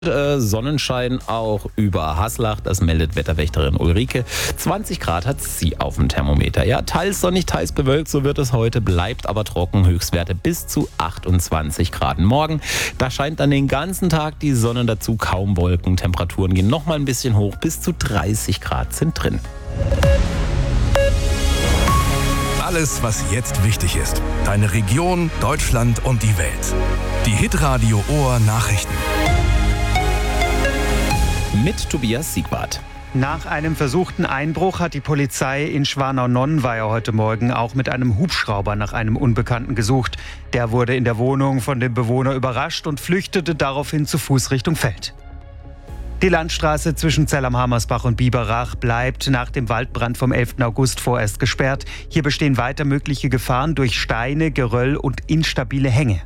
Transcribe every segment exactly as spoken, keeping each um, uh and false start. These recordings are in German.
Äh, Sonnenschein auch über Haslach, das meldet Wetterwächterin Ulrike. zwanzig Grad hat sie auf dem Thermometer. Ja, teils sonnig, teils bewölkt, so wird es heute, bleibt aber trocken. Höchstwerte bis zu achtundzwanzig Grad morgen. Da scheint dann den ganzen Tag die Sonne, dazu kaum Wolken. Temperaturen gehen noch mal ein bisschen hoch, bis zu dreißig Grad sind drin. Alles, was jetzt wichtig ist. Deine Region, Deutschland und die Welt. Die Hitradio Ohr Nachrichten. Mit Tobias Siegwart. Nach einem versuchten Einbruch hat die Polizei in Schwanau-Nonnenweier heute Morgen auch mit einem Hubschrauber nach einem Unbekannten gesucht. Der wurde in der Wohnung von dem Bewohner überrascht und flüchtete daraufhin zu Fuß Richtung Feld. Die Landstraße zwischen Zell am Hammersbach und Biberach bleibt nach dem Waldbrand vom elften August vorerst gesperrt. Hier bestehen weiter mögliche Gefahren durch Steine, Geröll und instabile Hänge.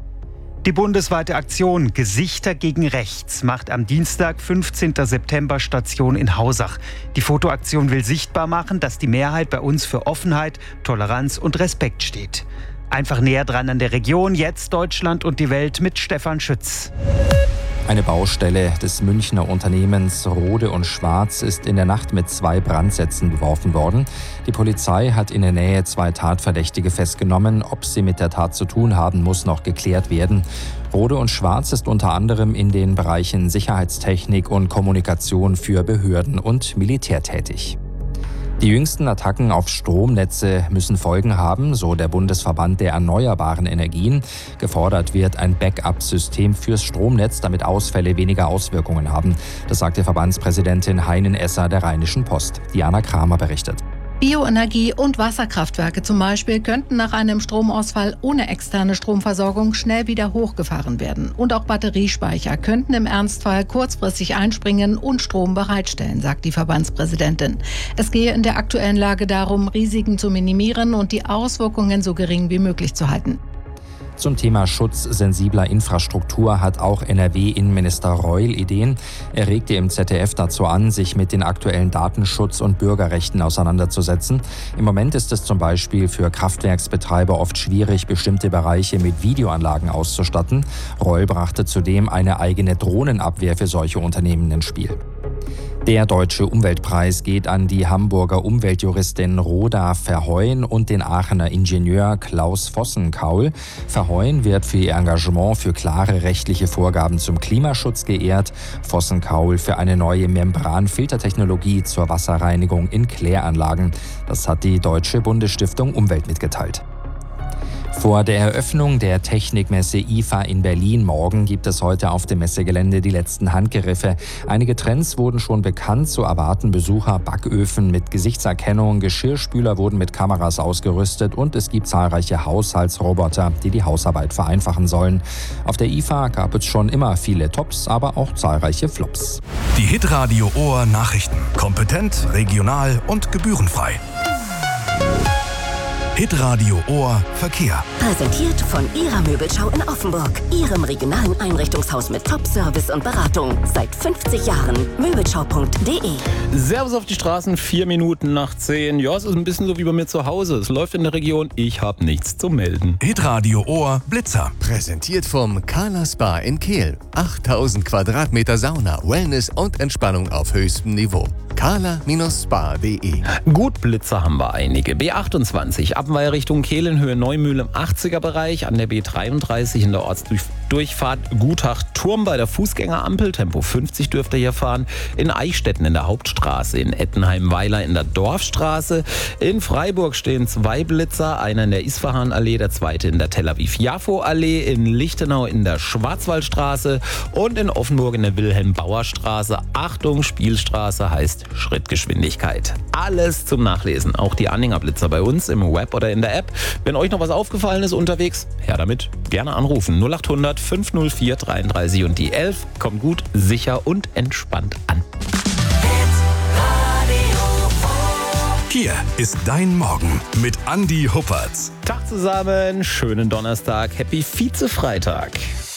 Die bundesweite Aktion Gesichter gegen Rechts macht am Dienstag, fünfzehnten September, Station in Hausach. Die Fotoaktion will sichtbar machen, dass die Mehrheit bei uns für Offenheit, Toleranz und Respekt steht. Einfach näher dran an der Region, jetzt Deutschland und die Welt mit Stefan Schütz. Eine Baustelle des Münchner Unternehmens Rohde und Schwarz ist in der Nacht mit zwei Brandsätzen beworfen worden. Die Polizei hat in der Nähe zwei Tatverdächtige festgenommen. Ob sie mit der Tat zu tun haben, muss noch geklärt werden. Rohde und Schwarz ist unter anderem in den Bereichen Sicherheitstechnik und Kommunikation für Behörden und Militär tätig. Die jüngsten Attacken auf Stromnetze müssen Folgen haben, so der Bundesverband der erneuerbaren Energien. Gefordert wird ein Backup-System fürs Stromnetz, damit Ausfälle weniger Auswirkungen haben. Das sagte Verbandspräsidentin Heinen-Esser der Rheinischen Post. Diana Kramer berichtet. Bioenergie- und Wasserkraftwerke zum Beispiel könnten nach einem Stromausfall ohne externe Stromversorgung schnell wieder hochgefahren werden. Und auch Batteriespeicher könnten im Ernstfall kurzfristig einspringen und Strom bereitstellen, sagt die Verbandspräsidentin. Es gehe in der aktuellen Lage darum, Risiken zu minimieren und die Auswirkungen so gering wie möglich zu halten. Zum Thema Schutz sensibler Infrastruktur hat auch N R W-Innenminister Reul Ideen. Er regte im Z D F dazu an, sich mit den aktuellen Datenschutz- und Bürgerrechten auseinanderzusetzen. Im Moment ist es zum Beispiel für Kraftwerksbetreiber oft schwierig, bestimmte Bereiche mit Videoanlagen auszustatten. Reul brachte zudem eine eigene Drohnenabwehr für solche Unternehmen ins Spiel. Der Deutsche Umweltpreis geht an die Hamburger Umweltjuristin Rhoda Verheuen und den Aachener Ingenieur Klaus Vossenkaul. Verheuen wird für ihr Engagement für klare rechtliche Vorgaben zum Klimaschutz geehrt, Vossenkaul für eine neue Membranfiltertechnologie zur Wasserreinigung in Kläranlagen. Das hat die Deutsche Bundesstiftung Umwelt mitgeteilt. Vor der Eröffnung der Technikmesse I F A in Berlin morgen gibt es heute auf dem Messegelände die letzten Handgriffe. Einige Trends wurden schon bekannt, so erwarten Besucher Backöfen mit Gesichtserkennung, Geschirrspüler wurden mit Kameras ausgerüstet und es gibt zahlreiche Haushaltsroboter, die die Hausarbeit vereinfachen sollen. Auf der I F A gab es schon immer viele Tops, aber auch zahlreiche Flops. Die Hitradio Ohr Nachrichten. Kompetent, regional und gebührenfrei. Hitradio Ohr Verkehr. Präsentiert von Ihrer Möbelschau in Offenburg. Ihrem regionalen Einrichtungshaus mit Top-Service und Beratung. Seit fünfzig Jahren. Möbelschau punkt de. Servus auf die Straßen, vier Minuten nach zehn. Ja, es ist ein bisschen so wie bei mir zu Hause. Es läuft in der Region, ich habe nichts zu melden. Hitradio Ohr Blitzer. Präsentiert vom Kala Spa in Kehl. achttausend Quadratmeter Sauna, Wellness und Entspannung auf höchstem Niveau. kala Spa punkt de. Gut, Blitzer haben wir einige. B achtundzwanzig, Appenweier Richtung Kehl in Höhe Neumühl im achtziger-Bereich. An der B dreiunddreißig in der Ortsdurchfahrt Gutach-Turm bei der Fußgängerampel. Tempo fünfzig dürft ihr hier fahren. In Eichstätten in der Hauptstraße. In Ettenheim-Weiler in der Dorfstraße. In Freiburg stehen zwei Blitzer. Einer in der Isfahan-Allee, der zweite in der Tel Aviv-Jafo-Allee. In Lichtenau in der Schwarzwaldstraße. Und in Offenburg in der Wilhelm-Bauer-Straße. Achtung, Spielstraße heißt Schrittgeschwindigkeit. Alles zum Nachlesen. Auch die Anhänger Blitzer bei uns im Web oder in der App. Wenn euch noch was aufgefallen ist unterwegs, her damit. Gerne anrufen. null acht hundert fünf null vier dreiunddreißig und die elf. Kommt gut, sicher und entspannt an. Hier ist dein Morgen mit Andi Huppertz. Tag zusammen, schönen Donnerstag, Happy Vize-Freitag.